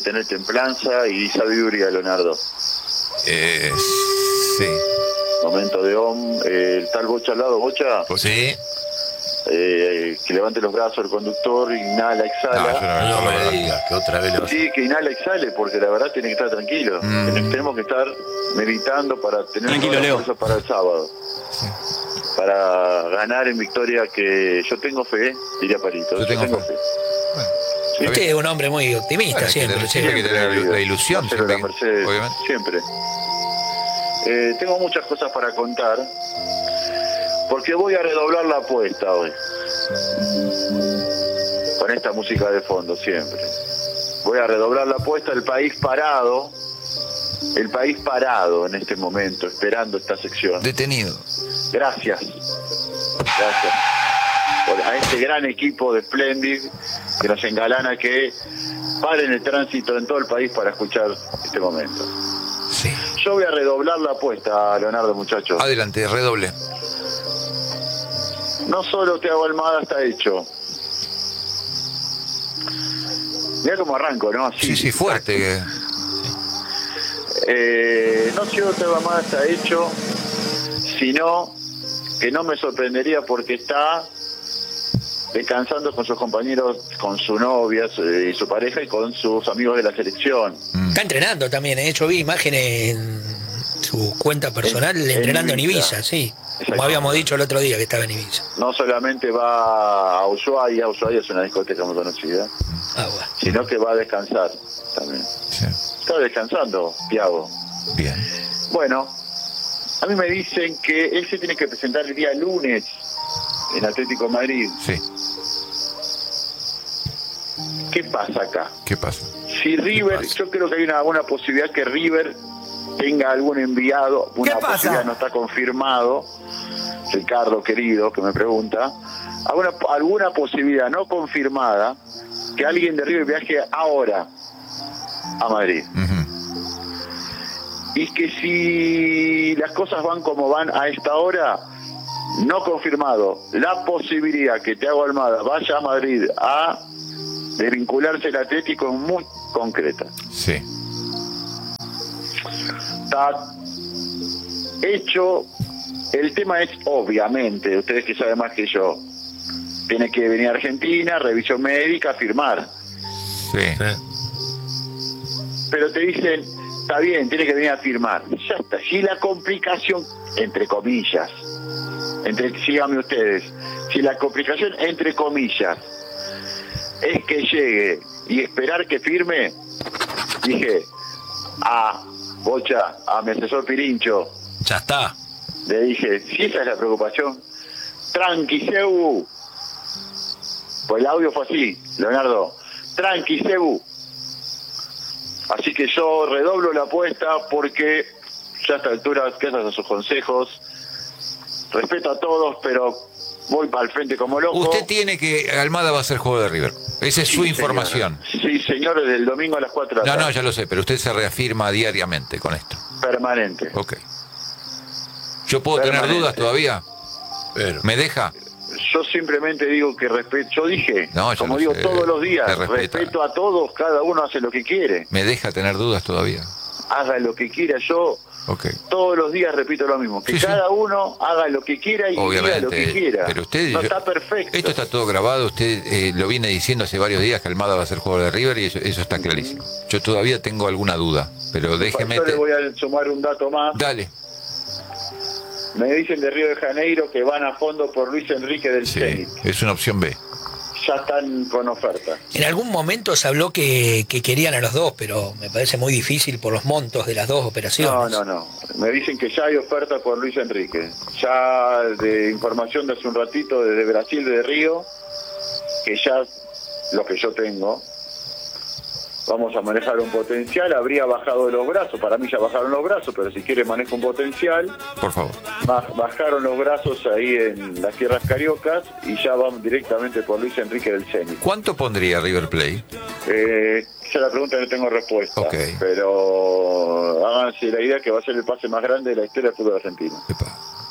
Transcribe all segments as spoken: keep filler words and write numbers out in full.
tener templanza y sabiduría, Leonardo. Eh, sí. Momento de om, eh, el tal Bocha al lado, Bocha. Pues sí. Eh, que levante los brazos el conductor, inhala, exhala. No, yo no, No no, me digas que otra vez le vas a... Sí, que inhala, exhale, porque la verdad tiene que estar tranquilo. Mm. Tenemos que estar meditando para tener Tranquilo, todas las Leo. fuerzas para el sábado. Sí. Para ganar en victoria, que yo tengo fe, diría Palito. Yo tengo fe. Bueno, Sí. Usted es un hombre muy optimista, Bueno, hay que siempre. tener- siempre. hay que tener la- la ilusión, No sé, la siempre, Mercedes, obviamente. siempre. Eh, tengo muchas cosas para contar, porque voy a redoblar la apuesta hoy. Con esta música de fondo, siempre. Voy a redoblar la apuesta, el país parado, el país parado en este momento, esperando esta sección. Detenido. Gracias. Gracias. Por- a este gran equipo de Splendid que nos engalana, que paren el tránsito en todo el país para escuchar este momento. Sí. Yo voy a redoblar la apuesta, Leonardo, muchachos. Adelante, redoble. No solo Thiago Almada está hecho. Mira cómo arranco, ¿no? Así. Sí, sí, fuerte. Eh, no solo Thiago Almada está hecho, sino que no me sorprendería porque está descansando con sus compañeros, con su novia su- y su pareja y con sus amigos de la selección. Mm. Está entrenando también, ¿eh? Yo vi imágenes en su cuenta personal En- en entrenando en Ibiza. Ibiza, sí. Exacto. Como habíamos dicho el otro día que estaba en Ibiza. No solamente va a Ushuaia, Ushuaia es una discoteca muy conocida, Ah, bueno. sino que va a descansar también. Sí. Está descansando, Thiago. Bien. Bueno, a mí me dicen que él se tiene que presentar el día lunes en Atlético de Madrid. Sí. ¿Qué pasa acá? ¿Qué pasa? Si River, pasa? yo creo que hay una buena posibilidad que River tenga algún enviado, una ¿Qué pasa? posibilidad, no está confirmado, Ricardo querido, que me pregunta, alguna, alguna posibilidad no confirmada que alguien de River viaje ahora a Madrid. Ujú. Y que si las cosas van como van a esta hora, no confirmado, la posibilidad que Thiago Almada vaya a Madrid a desvincularse del Atlético es muy concreta. Sí. Está hecho. El tema es, obviamente, ustedes que saben más que yo, tiene que venir a Argentina, revisión médica, firmar. Sí. Pero te dicen, está bien, tiene que venir a firmar. Ya está. Si la complicación, entre comillas, entre, síganme ustedes, si la complicación, entre comillas, es que llegue y esperar que firme, dije, a Bocha, a mi asesor Pirincho, Ya está. le dije, si esa es la preocupación, tranqui, Sebu. Pues el audio fue así, Leonardo, tranqui, Sebu. Así que yo redoblo la apuesta porque ya a esta altura, gracias a sus consejos, respeto a todos, pero voy para el frente como loco. Usted tiene que... Almada va a ser juego de River. Esa es Sí, su señor. información. Sí, señor, desde el domingo a las cuatro de la No, tarde. no, ya lo sé, pero usted se reafirma diariamente con esto. Permanente. Ok. ¿Yo puedo tener Permanente. dudas todavía? Pero. ¿Me deja? Yo simplemente digo que respeto, yo dije, No, ya como lo digo sé, todos los días, te respeta. respeto a todos, cada uno hace lo que quiere, ¿Me deja tener dudas todavía? haga lo que quiera. Yo Ok. todos los días repito lo mismo, que Sí, sí. cada uno haga lo que quiera y diga Obviamente, lo que quiera. pero usted... no yo- está perfecto. Esto está todo grabado, usted eh, lo viene diciendo hace varios días que Almada va a ser jugador de River y eso, eso está clarísimo. Yo todavía tengo alguna duda, pero déjeme... Yo le te- voy a sumar un dato más. Dale. Me dicen de Río de Janeiro que van a fondo por Luis Enrique del Sí, Zenit. es una opción B. Ya están con oferta. En algún momento se habló que, que querían a los dos, pero me parece muy difícil por los montos de las dos No, operaciones. no, no. Me dicen que ya hay oferta por Luis Enrique. Ya de información de hace un ratito desde Brasil, de Río, que ya lo que yo tengo, vamos a manejar un potencial. Habría bajado de los brazos, para mí ya bajaron los brazos, pero si quiere manejo un potencial. Por favor. Ba- Bajaron los brazos ahí en las tierras cariocas y ya van directamente por Luis Enrique del Zenit. ¿Cuánto pondría River Plate? Eh, esa es la pregunta, no tengo respuesta. Ok. Pero háganse la idea que va a ser el pase más grande de la historia del fútbol argentino. Epa,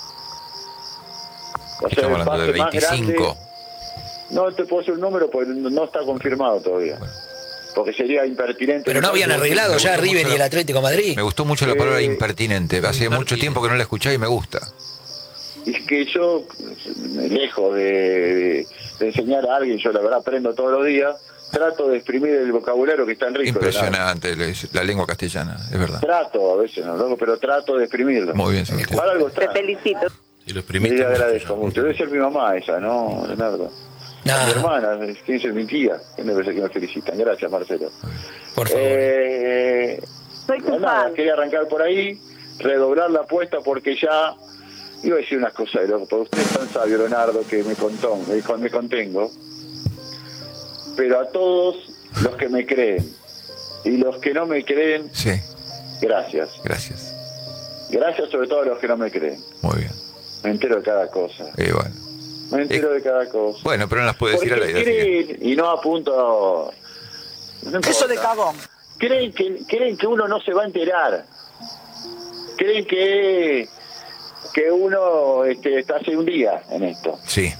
Va a ser estamos el hablando de pase más veinticinco. grande. No te puedo decir un número porque no está confirmado todavía. Bueno. porque sería impertinente. Pero no habían arreglado ya River y el Atlético de Madrid. Me gustó mucho la palabra Eh, impertinente. Hace mucho tiempo que no la escuchaba y me gusta. Es que yo, lejos de, de, de enseñar a alguien, yo la verdad aprendo todos los días, trato de exprimir el vocabulario que está en rico. Impresionante la lengua castellana, es verdad. Trato, a veces no, ¿no? pero trato de exprimirlo. Muy bien, Sebastián. Para algo Te está. felicito. Y lo Y exprimiste le mucho, agradezco ya. mucho. Debe ser mi mamá esa, ¿no, Leonardo? Nah. Mi hermana, tiene que ser mi tía. Que me parece que me felicitan. Gracias, Marcelo. Por favor. Eh, Soy tu nada, fan. quería arrancar por ahí, redoblar la apuesta porque ya iba a decir unas cosas de loco, pero usted es tan sabio, Leonardo, que me contó, me, con- me contengo. Pero a todos los que me creen y los que no me creen, Sí, gracias. gracias. Gracias sobre todo a los que no me creen. Muy bien. Me entero de cada cosa. Y bueno. Me entero de cada cosa. Bueno, pero no las puede decir al Porque aire. así que- creen, y no apunto... no Eso de importa. cagón. Creen que, creen que uno no se va a enterar. Creen que, que uno este, está hace un día en esto. Sí,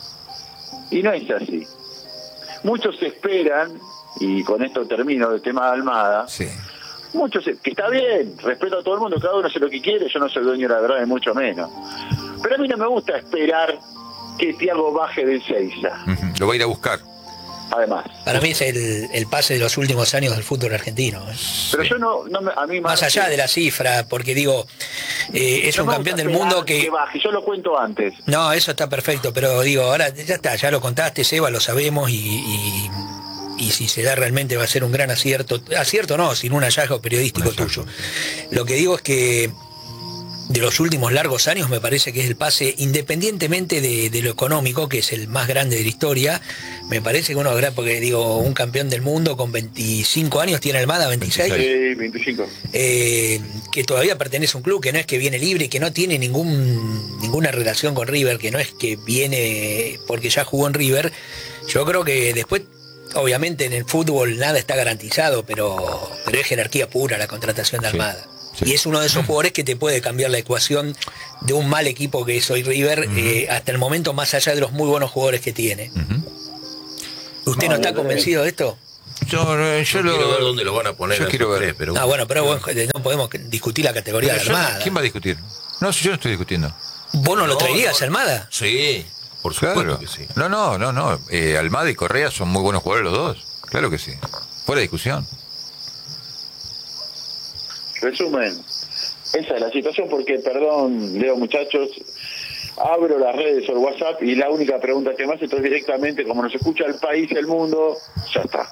Y no es así. Muchos esperan, y con esto termino el tema de Almada, sí. muchos, que está bien, respeto a todo el mundo, cada uno hace lo que quiere, yo no soy dueño de la verdad, ni mucho menos. Pero a mí no me gusta esperar que Thiago baje del Seiza, Ujú. Lo va a ir a buscar. además. Para mí es el, el pase de los últimos años del fútbol argentino. ¿eh? Pero yo no, no me, a mí Más allá de la cifra, porque digo, eh, es no un me campeón gusta del mundo esperar que... baje, yo lo cuento antes. No, eso está perfecto, pero digo, ahora ya está, ya lo contaste, Seba, lo sabemos, y, y, y si se da realmente va a ser un gran acierto. Acierto no, sin un hallazgo periodístico tuyo. Lo que digo es que de los últimos largos años me parece que es el pase, independientemente de, de lo económico, que es el más grande de la historia, me parece que uno, porque digo, un campeón del mundo con veinticinco años, tiene Almada veintiséis, Sí, veinticinco. eh, que todavía pertenece a un club, que no es que viene libre, que no tiene ningún ninguna relación con River, que no es que viene porque ya jugó en River. Yo creo que después, obviamente en el fútbol nada está garantizado, pero, pero es jerarquía pura la contratación de Sí, Almada. sí. Y es uno de esos jugadores que te puede cambiar la ecuación de un mal equipo que es hoy River, eh, hasta el momento, más allá de los muy buenos jugadores que tiene. Ujú. ¿Usted No, no está yo- convencido de esto? Yo, eh, yo lo. Quiero ver dónde lo van a poner. Yo a quiero esos ver. tres, pero Ah, bueno, pero bueno, no podemos discutir la categoría Pero de yo- Almada. ¿Quién va a discutir? No, si yo no estoy discutiendo. ¿Vos no lo No, traerías, no. Almada? Sí, por supuesto Claro. que sí. No, no, no, no. Eh, Almada y Correa son muy buenos jugadores los dos. Claro que sí. Fuera de discusión. Resumen, esa es la situación porque, perdón, Leo, muchachos, abro las redes o el WhatsApp y la única pregunta que me hace, entonces directamente, como nos escucha el país, el mundo, ya está.